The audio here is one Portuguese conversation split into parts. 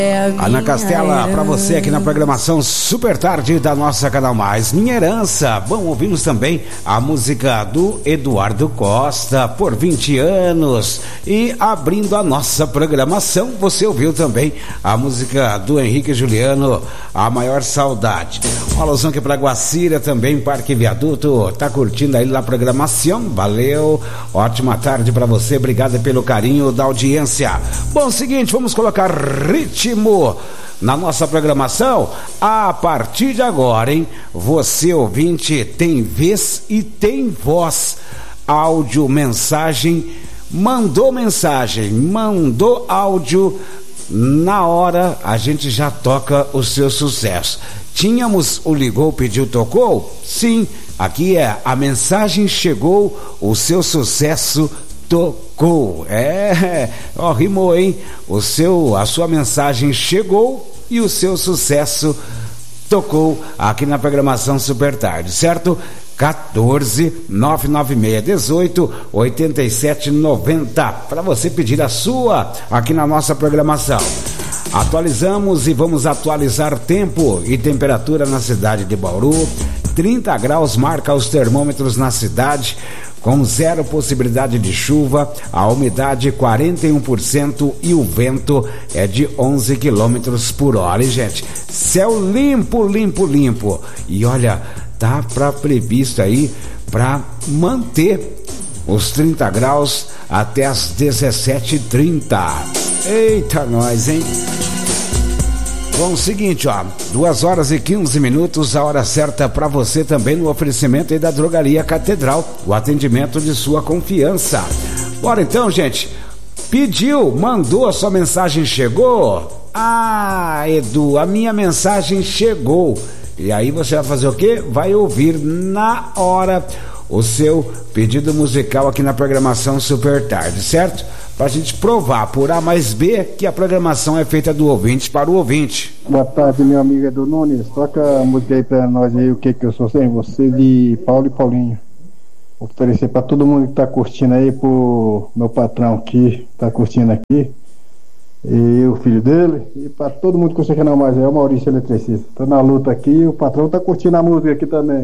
Ana Castela, pra você aqui na programação Super Tarde da nossa Canal Mais. Minha Herança. Bom, ouvimos também a música do Eduardo Costa, Por 20 Anos. E abrindo a nossa programação, você ouviu também a música do Henrique Juliano, A Maior Saudade. Um alusão aqui pra Guacira também, Parque Viaduto. Tá curtindo aí na programação? Valeu. Ótima tarde pra você. Obrigado pelo carinho da audiência. Bom, seguinte, vamos colocar ritmo na nossa programação a partir de agora, hein? Você, ouvinte, tem vez e tem voz. Áudio, mensagem, mandou áudio, na hora a gente já toca o seu sucesso. Tínhamos o ligou, pediu, tocou? Sim, aqui é a mensagem chegou, o seu sucesso tocou. Rimou, hein? A sua mensagem chegou e o seu sucesso tocou aqui na programação Super Tarde, certo? 14-996-18-87-90 para você pedir a sua aqui na nossa programação. Atualizamos e vamos atualizar tempo e temperatura na cidade de Bauru. 30 graus marca os termômetros na cidade, com zero possibilidade de chuva, a umidade 41% e o vento é de 11 quilômetros por hora. E, gente, céu limpo. E olha, tá previsto aí para manter os 30 graus até as 17h30. Eita, nós, hein? Bom, seguinte, 2h15, a hora certa para você também no oferecimento aí da Drogaria Catedral, o atendimento de sua confiança. Bora então, gente, pediu, mandou, a sua mensagem chegou? Edu, a minha mensagem chegou. E aí você vai fazer o quê? Vai ouvir na hora o seu pedido musical aqui na programação Super Tarde, certo? Pra gente provar por A mais B que a programação é feita do ouvinte para o ouvinte. Boa tarde, meu amigo Edu Nunes. Toca a música aí pra nós aí, O Que Eu Sou Sem Você, de Paulo e Paulinho. Vou oferecer pra todo mundo que tá curtindo aí, pro meu patrão que tá curtindo aqui, e o filho dele, e pra todo mundo que você quer não mais é o Maurício Eletricista. Tô na luta aqui e o patrão tá curtindo a música aqui também.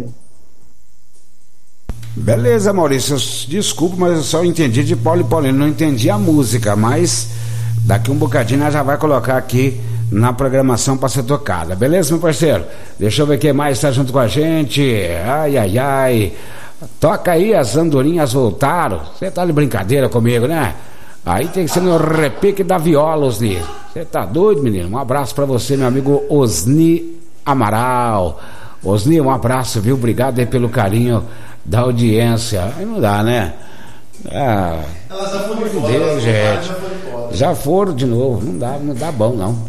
Beleza, Maurício, desculpa, mas eu só entendi de Paulo e Paulinho, não entendi a música, mas daqui um bocadinho nós já vai colocar aqui na programação para ser tocada, beleza, meu parceiro? Deixa eu ver quem mais está junto com a gente. Ai, toca aí, as andorinhas voltaram. Você tá de brincadeira comigo, né? Aí tem que ser no repique da viola, Osni. Você tá doido, menino? Um abraço para você, meu amigo Osni Amaral. Osni, um abraço, viu? Obrigado aí pelo carinho da audiência. Aí não dá, né? Elas já foram de Deus, gente. Já foram de novo. Não dá bom, não.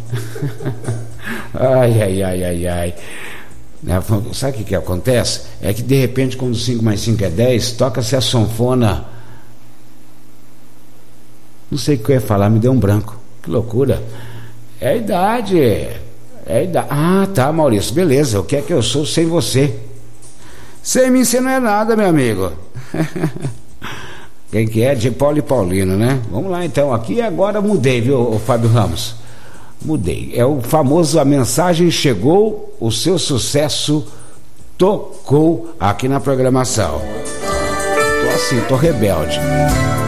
Ai. Sabe o que acontece? É que de repente, quando 5 mais 5 é 10, toca-se a sanfona. Não sei o que eu ia falar, me deu um branco. Que loucura. É a idade. Tá, Maurício, beleza. O que é que eu sou sem você? Sem mim você não é nada, meu amigo. Quem que é? De Paulo e Paulino, né? Vamos lá então, aqui agora mudei, viu, Fábio Ramos? Mudei, é o famoso A Mensagem Chegou, o seu sucesso tocou aqui na programação. Tô rebelde.